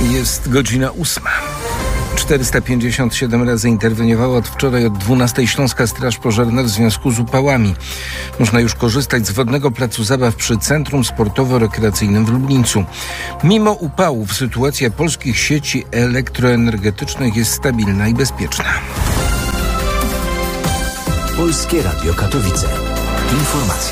Jest godzina 8. 457 razy interweniowała od wczoraj od 12 Śląska Straż Pożarna w związku z upałami. Można już korzystać z wodnego placu zabaw przy Centrum Sportowo-Rekreacyjnym w Lublińcu. Mimo upałów sytuacja polskich sieci elektroenergetycznych jest stabilna i bezpieczna. Polskie Radio Katowice. Informacje.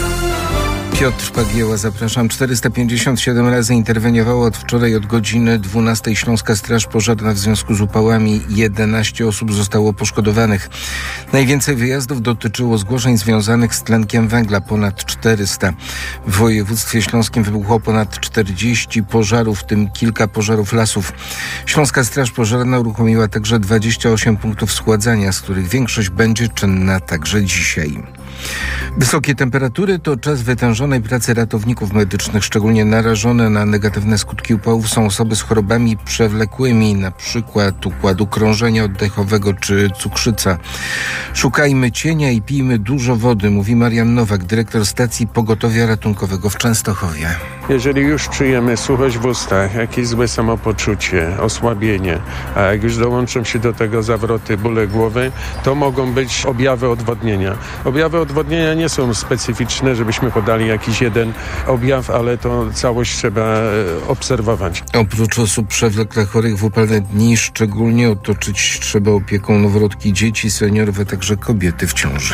Piotr Pagieła, zapraszam. 457 razy interweniowało od wczoraj od godziny 12 Śląska Straż Pożarna w związku z upałami. 11 osób zostało poszkodowanych. Najwięcej wyjazdów dotyczyło zgłoszeń związanych z tlenkiem węgla, ponad 400. W województwie śląskim wybuchło ponad 40 pożarów, w tym kilka pożarów lasów. Śląska Straż Pożarna uruchomiła także 28 punktów schładzania, z których większość będzie czynna także dzisiaj. Wysokie temperatury to czas wytężonej pracy ratowników medycznych. Szczególnie narażone na negatywne skutki upałów są osoby z chorobami przewlekłymi, na przykład układu krążenia oddechowego czy cukrzyca. Szukajmy cienia i pijmy dużo wody, mówi Marian Nowak, dyrektor stacji pogotowia ratunkowego w Częstochowie. Jeżeli już czujemy suchość w ustach, jakieś złe samopoczucie, osłabienie, a jak już dołączą się do tego zawroty, bóle głowy, to mogą być objawy odwodnienia. Objawy odwodnienia nie są specyficzne, żebyśmy podali jakiś jeden objaw, ale to całość trzeba obserwować. Oprócz osób przewlekle chorych w upalne dni szczególnie otoczyć trzeba opieką noworodki, dzieci, seniorów, a także kobiety w ciąży.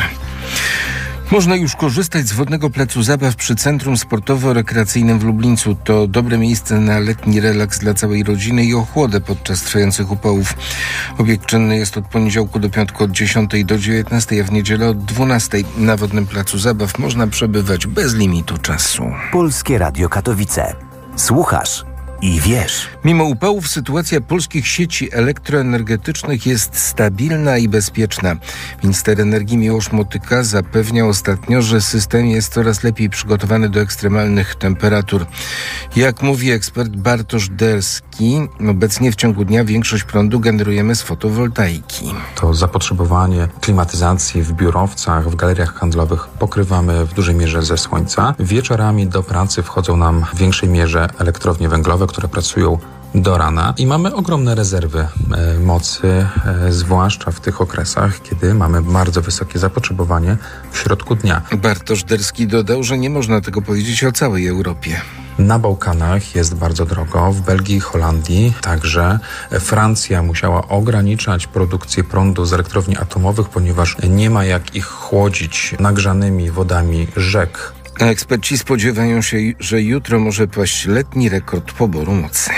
Można już korzystać z wodnego placu zabaw przy Centrum Sportowo-Rekreacyjnym w Lublińcu. To dobre miejsce na letni relaks dla całej rodziny i ochłodę podczas trwających upałów. Obiekt czynny jest od poniedziałku do piątku od 10 do 19, a w niedzielę od 12. Na wodnym placu zabaw można przebywać bez limitu czasu. Polskie Radio Katowice. Słuchasz i wiesz. Mimo upałów sytuacja polskich sieci elektroenergetycznych jest stabilna i bezpieczna. Minister energii Miłosz Motyka zapewniał ostatnio, że system jest coraz lepiej przygotowany do ekstremalnych temperatur. Jak mówi ekspert Bartosz Derski, obecnie w ciągu dnia większość prądu generujemy z fotowoltaiki. To zapotrzebowanie klimatyzacji w biurowcach, w galeriach handlowych pokrywamy w dużej mierze ze słońca. Wieczorami do pracy wchodzą nam w większej mierze elektrownie węglowe, które pracują do rana i mamy ogromne rezerwy mocy, zwłaszcza w tych okresach, kiedy mamy bardzo wysokie zapotrzebowanie w środku dnia. Bartosz Derski dodał, że nie można tego powiedzieć o całej Europie. Na Bałkanach jest bardzo drogo, w Belgii i Holandii także. Francja musiała ograniczać produkcję prądu z elektrowni atomowych, ponieważ nie ma jak ich chłodzić nagrzanymi wodami rzek. A eksperci spodziewają się, że jutro może paść letni rekord poboru mocy.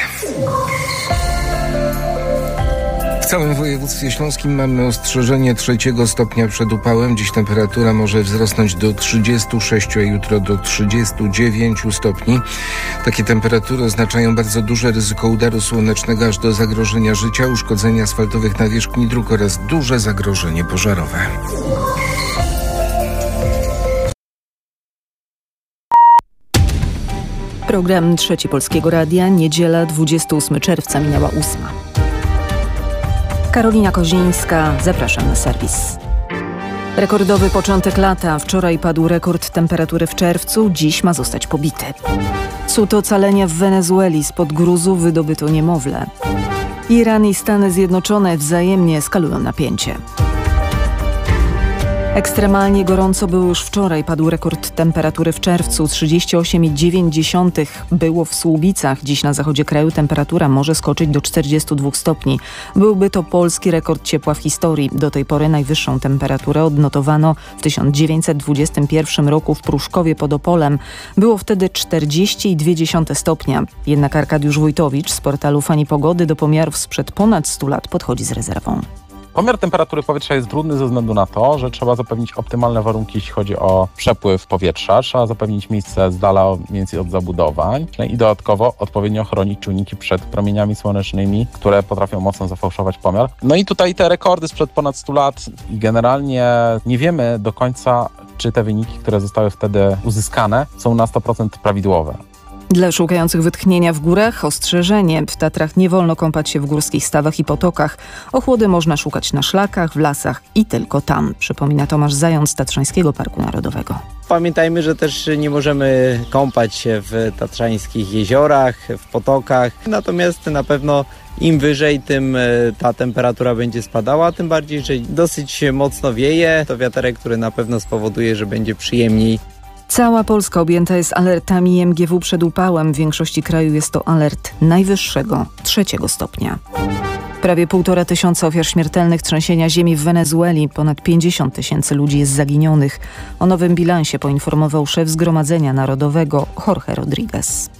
W całym województwie śląskim mamy ostrzeżenie 3 stopnia przed upałem. Dziś temperatura może wzrosnąć do 36, a jutro do 39 stopni. Takie temperatury oznaczają bardzo duże ryzyko udaru słonecznego aż do zagrożenia życia, uszkodzenia asfaltowych nawierzchni dróg oraz duże zagrożenie pożarowe. Program Trzeci Polskiego Radia, niedziela 28 czerwca, minęła 8. Karolina Kozińska, zapraszam na serwis. Rekordowy początek lata. Wczoraj padł rekord temperatury w czerwcu, dziś ma zostać pobity. Cud ocalenia w Wenezueli, spod gruzu wydobyto niemowlę. Iran i Stany Zjednoczone wzajemnie eskalują napięcie. Ekstremalnie gorąco było już wczoraj. Padł rekord temperatury w czerwcu. 38,9 było w Słubicach. Dziś na zachodzie kraju temperatura może skoczyć do 42 stopni. Byłby to polski rekord ciepła w historii. Do tej pory najwyższą temperaturę odnotowano w 1921 roku w Pruszkowie pod Opolem. Było wtedy 40,2 stopnia. Jednak Arkadiusz Wójtowicz z portalu Fani Pogody do pomiarów sprzed ponad 100 lat podchodzi z rezerwą. Pomiar temperatury powietrza jest trudny ze względu na to, że trzeba zapewnić optymalne warunki, jeśli chodzi o przepływ powietrza. Trzeba zapewnić miejsce z dala mniej więcej od zabudowań i dodatkowo odpowiednio chronić czujniki przed promieniami słonecznymi, które potrafią mocno zafałszować pomiar. No i tutaj te rekordy sprzed ponad 100 lat i generalnie nie wiemy do końca, czy te wyniki, które zostały wtedy uzyskane, są na 100% prawidłowe. Dla szukających wytchnienia w górach ostrzeżenie. W Tatrach nie wolno kąpać się w górskich stawach i potokach. Ochłody można szukać na szlakach, w lasach i tylko tam, przypomina Tomasz Zając z Tatrzańskiego Parku Narodowego. Pamiętajmy, że też nie możemy kąpać się w tatrzańskich jeziorach, w potokach. Natomiast na pewno im wyżej, tym ta temperatura będzie spadała, tym bardziej, że dosyć mocno wieje. To wiaterek, który na pewno spowoduje, że będzie przyjemniej. Cała Polska objęta jest alertami MGW przed upałem. W większości kraju jest to alert najwyższego, 3. stopnia. Prawie 1,5 tysiąca ofiar śmiertelnych trzęsienia ziemi w Wenezueli. Ponad 50 000 ludzi jest zaginionych. O nowym bilansie poinformował szef Zgromadzenia Narodowego Jorge Rodriguez.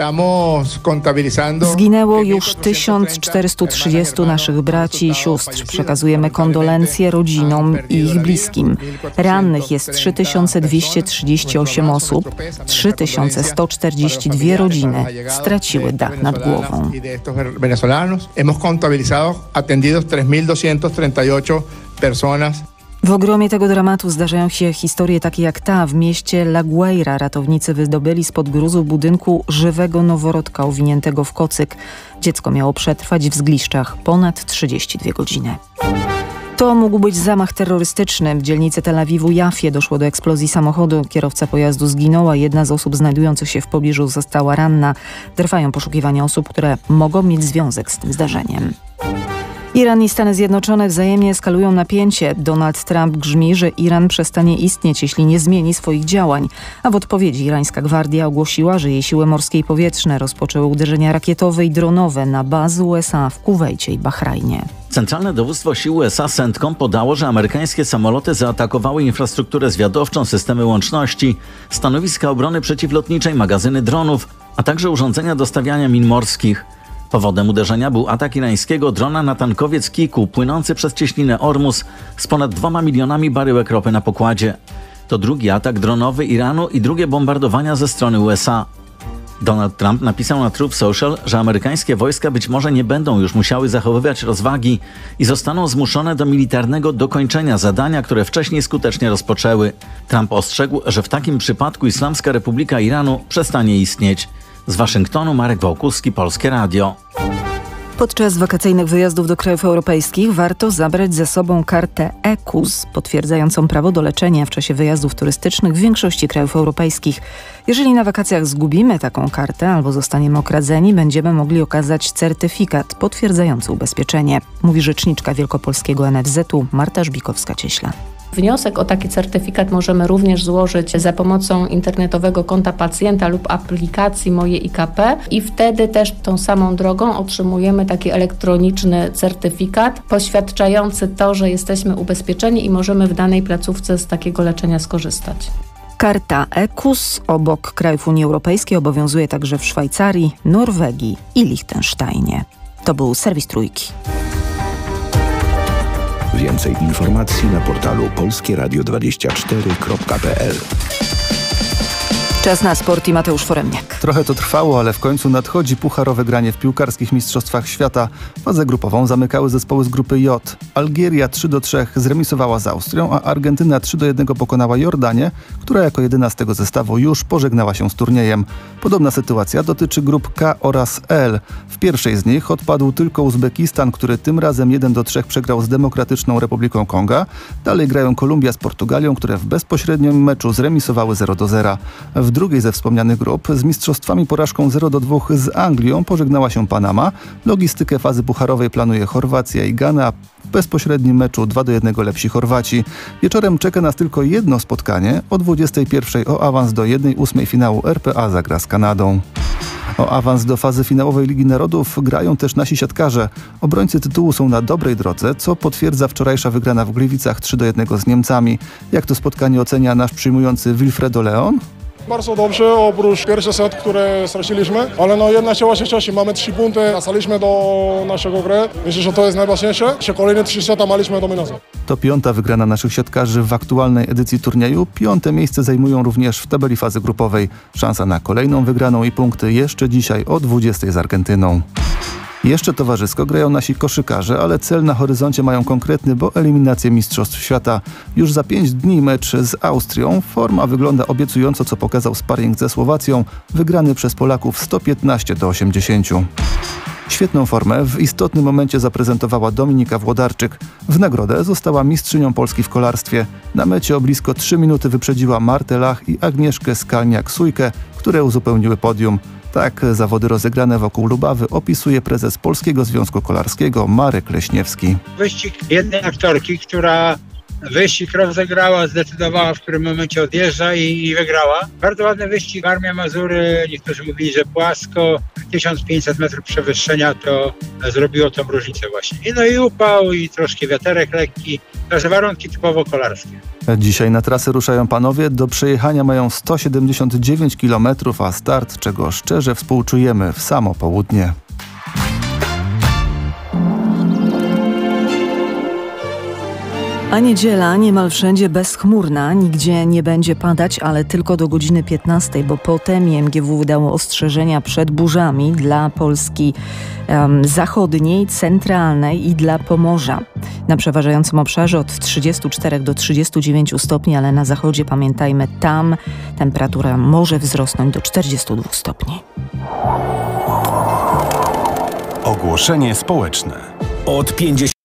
Zginęło już 1430 naszych braci i sióstr. Przekazujemy kondolencje rodzinom i ich bliskim. Rannych jest 3238 osób. 3142 rodziny straciły dach nad głową. W ogromie tego dramatu zdarzają się historie takie jak ta. W mieście La Guaira ratownicy wydobyli spod gruzów budynku żywego noworodka owiniętego w kocyk. Dziecko miało przetrwać w zgliszczach ponad 32 godziny. To mógł być zamach terrorystyczny. W dzielnicy Tel Awiwu Jafie doszło do eksplozji samochodu. Kierowca pojazdu zginął, a jedna z osób znajdujących się w pobliżu została ranna. Trwają poszukiwania osób, które mogą mieć związek z tym zdarzeniem. Iran i Stany Zjednoczone wzajemnie eskalują napięcie. Donald Trump grzmi, że Iran przestanie istnieć, jeśli nie zmieni swoich działań. A w odpowiedzi irańska gwardia ogłosiła, że jej siły morskie i powietrzne rozpoczęły uderzenia rakietowe i dronowe na bazy USA w Kuwejcie i Bahrajnie. Centralne Dowództwo Sił USA CENTCOM podało, że amerykańskie samoloty zaatakowały infrastrukturę zwiadowczą, systemy łączności, stanowiska obrony przeciwlotniczej, magazyny dronów, a także urządzenia do stawiania min morskich. Powodem uderzenia był atak irańskiego drona na tankowiec Kiku płynący przez cieśninę Ormus z ponad 2 milionami baryłek ropy na pokładzie. To drugi atak dronowy Iranu i drugie bombardowania ze strony USA. Donald Trump napisał na Truth Social, że amerykańskie wojska być może nie będą już musiały zachowywać rozwagi i zostaną zmuszone do militarnego dokończenia zadania, które wcześniej skutecznie rozpoczęły. Trump ostrzegł, że w takim przypadku Islamska Republika Iranu przestanie istnieć. Z Waszyngtonu Marek Wałkuski, Polskie Radio. Podczas wakacyjnych wyjazdów do krajów europejskich warto zabrać ze sobą kartę EKUS, potwierdzającą prawo do leczenia w czasie wyjazdów turystycznych w większości krajów europejskich. Jeżeli na wakacjach zgubimy taką kartę albo zostaniemy okradzeni, będziemy mogli okazać certyfikat potwierdzający ubezpieczenie, mówi rzeczniczka wielkopolskiego NFZ-u Marta Żbikowska-Cieśla. Wniosek o taki certyfikat możemy również złożyć za pomocą internetowego konta pacjenta lub aplikacji Moje IKP i wtedy też tą samą drogą otrzymujemy taki elektroniczny certyfikat poświadczający to, że jesteśmy ubezpieczeni i możemy w danej placówce z takiego leczenia skorzystać. Karta EKUS obok krajów Unii Europejskiej obowiązuje także w Szwajcarii, Norwegii i Liechtensteinie. To był serwis Trójki. Więcej informacji na portalu polskieradio24.pl. Czas na sport i Mateusz Foremniak. Trochę to trwało, ale w końcu nadchodzi pucharowe granie w piłkarskich mistrzostwach świata. Fazę grupową zamykały zespoły z grupy J. Algieria 3-3 zremisowała z Austrią, a Argentyna 3-1 pokonała Jordanię, która jako jedyna z tego zestawu już pożegnała się z turniejem. Podobna sytuacja dotyczy grup K oraz L. W pierwszej z nich odpadł tylko Uzbekistan, który tym razem 1-3 przegrał z Demokratyczną Republiką Konga. Dalej grają Kolumbia z Portugalią, które w bezpośrednim meczu zremisowały 0-0. W drugiej ze wspomnianych grup z mistrzostwami porażką 0-2 z Anglią pożegnała się Panama. Logistykę fazy pucharowej planuje Chorwacja i Gana. W bezpośrednim meczu 2-1 lepsi Chorwaci. Wieczorem czeka nas tylko jedno spotkanie. O 21 o awans do 1/8 finału RPA zagra z Kanadą. O awans do fazy finałowej Ligi Narodów grają też nasi siatkarze. Obrońcy tytułu są na dobrej drodze, co potwierdza wczorajsza wygrana w Gliwicach 3-1 z Niemcami. Jak to spotkanie ocenia nasz przyjmujący Wilfredo Leon? Bardzo dobrze, oprócz pierwszy set, który straciliśmy, ale jednak trzeba się cieszyć. Mamy 3 punkty, wracaliśmy do naszego gry. Myślę, że to jest najważniejsze. Jeszcze kolejne 3 seta mieliśmy dominację. To 5. wygrana naszych siatkarzy w aktualnej edycji turnieju. 5. miejsce zajmują również w tabeli fazy grupowej. Szansa na kolejną wygraną i punkty jeszcze dzisiaj o 20 z Argentyną. Jeszcze towarzysko grają nasi koszykarze, ale cel na horyzoncie mają konkretny, bo eliminację Mistrzostw Świata. Już za 5 dni mecz z Austrią. Forma wygląda obiecująco, co pokazał sparring ze Słowacją, wygrany przez Polaków 115-80. Świetną formę w istotnym momencie zaprezentowała Dominika Włodarczyk. W nagrodę została mistrzynią Polski w kolarstwie. Na mecie o blisko 3 minuty wyprzedziła Martę Lach i Agnieszkę Skalniak-Sujkę, które uzupełniły podium. Tak zawody rozegrane wokół Lubawy opisuje prezes Polskiego Związku Kolarskiego Marek Leśniewski. Wyścig jednej aktorki, która wyścig rozegrała, zdecydowała, w którym momencie odjeżdża i wygrała. Bardzo ładny wyścig. Warmia Mazury, niektórzy mówili, że płasko. 1500 metrów przewyższenia to zrobiło tą różnicę właśnie. I upał, i troszkę wiaterek lekki. Także warunki typowo kolarskie. Dzisiaj na trasę ruszają panowie. Do przejechania mają 179 km, a start, czego szczerze współczujemy, w samo południe. A niedziela niemal wszędzie bezchmurna, nigdzie nie będzie padać, ale tylko do godziny 15, bo potem IMGW wydało ostrzeżenia przed burzami dla Polski zachodniej, centralnej i dla Pomorza. Na przeważającym obszarze od 34 do 39 stopni, ale na zachodzie, pamiętajmy, tam temperatura może wzrosnąć do 42 stopni. Ogłoszenie społeczne. Od 50